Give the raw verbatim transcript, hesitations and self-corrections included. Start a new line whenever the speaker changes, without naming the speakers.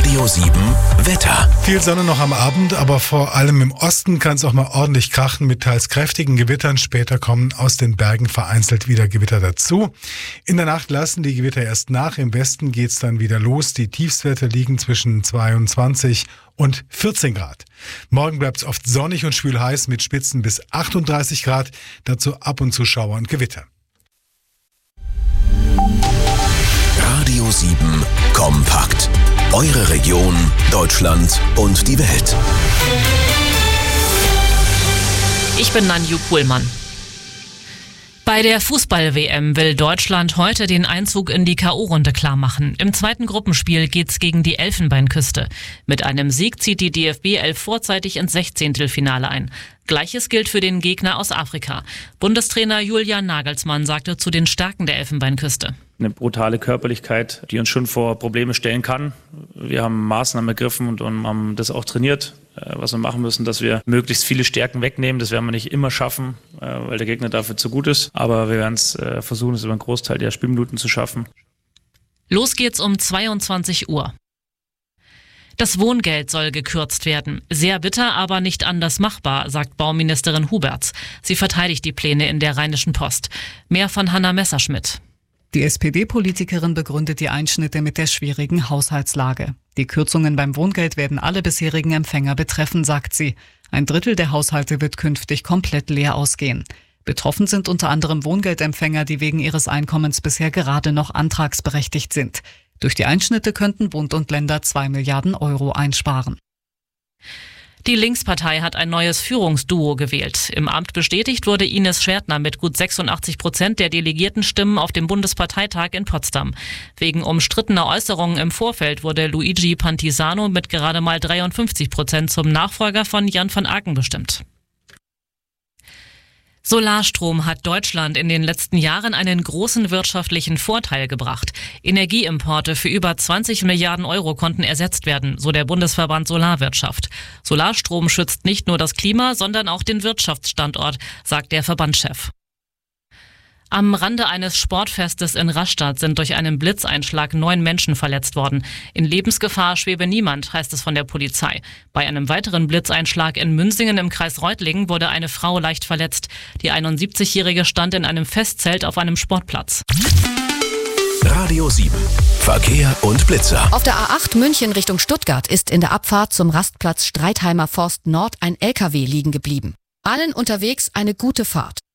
Radio sieben Wetter.
Viel Sonne noch am Abend, aber vor allem im Osten kann es auch mal ordentlich krachen mit teils kräftigen Gewittern. Später kommen aus den Bergen vereinzelt wieder Gewitter dazu. In der Nacht lassen die Gewitter erst nach. Im Westen geht's dann wieder los. Die Tiefstwerte liegen zwischen zweiundzwanzig und vierzehn Grad. Morgen bleibt es oft sonnig und schwül heiß mit Spitzen bis achtunddreißig Grad. Dazu ab und zu Schauer und Gewitter.
Radio sieben kompakt. Eure Region, Deutschland und die Welt.
Ich bin Nanju Kuhlmann. Bei der Fußball-W M will Deutschland heute den Einzug in die K O-Runde klarmachen. Im zweiten Gruppenspiel geht's gegen die Elfenbeinküste. Mit einem Sieg zieht die D F B elf vorzeitig ins Sechzehntelfinale ein. Gleiches gilt für den Gegner aus Afrika. Bundestrainer Julian Nagelsmann sagte zu den Stärken der Elfenbeinküste:
Eine brutale Körperlichkeit, die uns schon vor Probleme stellen kann. Wir haben Maßnahmen ergriffen und, und haben das auch trainiert, was wir machen müssen, dass wir möglichst viele Stärken wegnehmen. Das werden wir nicht immer schaffen, weil der Gegner dafür zu gut ist. Aber wir werden es versuchen, es über einen Großteil der Spielminuten zu schaffen.
Los geht's um zweiundzwanzig Uhr. Das Wohngeld soll gekürzt werden. Sehr bitter, aber nicht anders machbar, sagt Bauministerin Huberts. Sie verteidigt die Pläne in der Rheinischen Post. Mehr von Hanna Messerschmidt.
Die S P D-Politikerin begründet die Einschnitte mit der schwierigen Haushaltslage. Die Kürzungen beim Wohngeld werden alle bisherigen Empfänger betreffen, sagt sie. Ein Drittel der Haushalte wird künftig komplett leer ausgehen. Betroffen sind unter anderem Wohngeldempfänger, die wegen ihres Einkommens bisher gerade noch antragsberechtigt sind. Durch die Einschnitte könnten Bund und Länder zwei Milliarden Euro einsparen.
Die Linkspartei hat ein neues Führungsduo gewählt. Im Amt bestätigt wurde Ines Schwertner mit gut sechsundachtzig Prozent der Delegiertenstimmen auf dem Bundesparteitag in Potsdam. Wegen umstrittener Äußerungen im Vorfeld wurde Luigi Pantisano mit gerade mal dreiundfünfzig Prozent zum Nachfolger von Jan van Aken bestimmt. Solarstrom hat Deutschland in den letzten Jahren einen großen wirtschaftlichen Vorteil gebracht. Energieimporte für über zwanzig Milliarden Euro konnten ersetzt werden, so der Bundesverband Solarwirtschaft. Solarstrom schützt nicht nur das Klima, sondern auch den Wirtschaftsstandort, sagt der Verbandschef. Am Rande eines Sportfestes in Rastatt sind durch einen Blitzeinschlag neun Menschen verletzt worden. In Lebensgefahr schwebe niemand, heißt es von der Polizei. Bei einem weiteren Blitzeinschlag in Münsingen im Kreis Reutlingen wurde eine Frau leicht verletzt. Die einundsiebzigjährige stand in einem Festzelt auf einem Sportplatz.
Radio sieben. Verkehr und Blitzer.
Auf der A acht München Richtung Stuttgart ist in der Abfahrt zum Rastplatz Streitheimer Forst Nord ein L K W liegen geblieben. Allen unterwegs eine gute Fahrt.